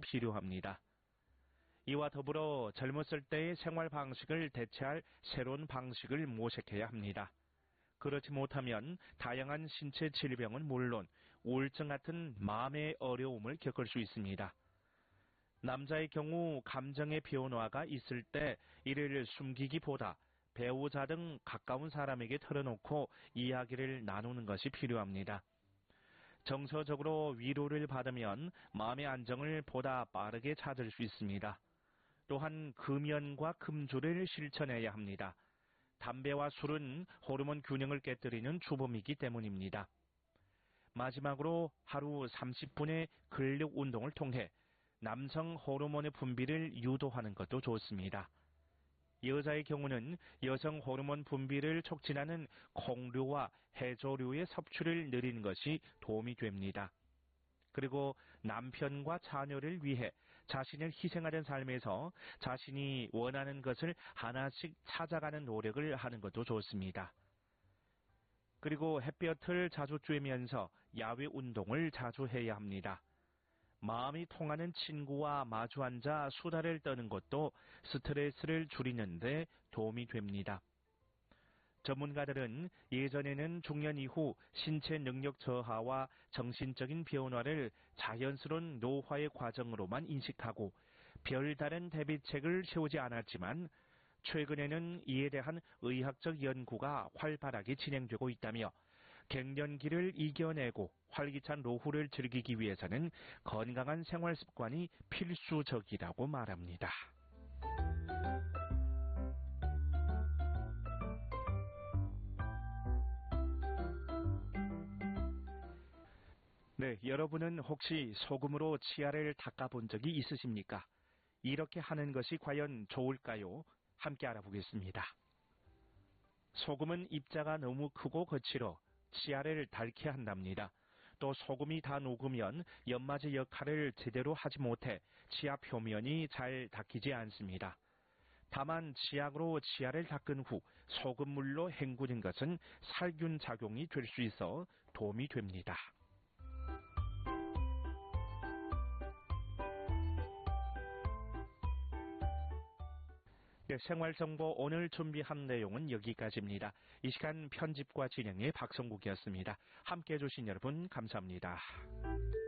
필요합니다. 이와 더불어 젊었을 때의 생활 방식을 대체할 새로운 방식을 모색해야 합니다. 그렇지 못하면 다양한 신체 질병은 물론 우울증 같은 마음의 어려움을 겪을 수 있습니다. 남자의 경우 감정의 변화가 있을 때 이를 숨기기보다 배우자 등 가까운 사람에게 털어놓고 이야기를 나누는 것이 필요합니다. 정서적으로 위로를 받으면 마음의 안정을 보다 빠르게 찾을 수 있습니다. 또한 금연과 금주를 실천해야 합니다. 담배와 술은 호르몬 균형을 깨뜨리는 주범이기 때문입니다. 마지막으로 하루 30분의 근력 운동을 통해 남성 호르몬의 분비를 유도하는 것도 좋습니다. 여자의 경우는 여성 호르몬 분비를 촉진하는 콩류와 해조류의 섭취를 늘리는 것이 도움이 됩니다. 그리고 남편과 자녀를 위해 자신을 희생하는 삶에서 자신이 원하는 것을 하나씩 찾아가는 노력을 하는 것도 좋습니다. 그리고 햇볕을 자주 쬐면서 야외 운동을 자주 해야 합니다. 마음이 통하는 친구와 마주 앉아 수다를 떠는 것도 스트레스를 줄이는 데 도움이 됩니다. 전문가들은 예전에는 중년 이후 신체 능력 저하와 정신적인 변화를 자연스러운 노화의 과정으로만 인식하고 별다른 대비책을 세우지 않았지만 최근에는 이에 대한 의학적 연구가 활발하게 진행되고 있다며 갱년기를 이겨내고 활기찬 노후를 즐기기 위해서는 건강한 생활 습관이 필수적이라고 말합니다. 네, 여러분은 혹시 소금으로 치아를 닦아본 적이 있으십니까? 이렇게 하는 것이 과연 좋을까요? 함께 알아보겠습니다. 소금은 입자가 너무 크고 거칠어 치아를 닳게 한답니다. 또 소금이 다 녹으면 연마제 역할을 제대로 하지 못해 치아 표면이 잘 닦이지 않습니다. 다만 치약으로 치아를 닦은 후 소금물로 헹구는 것은 살균 작용이 될 수 있어 도움이 됩니다. 생활정보 오늘 준비한 내용은 여기까지입니다. 이 시간 편집과 진행의 박성국이었습니다. 함께해 주신 여러분 감사합니다.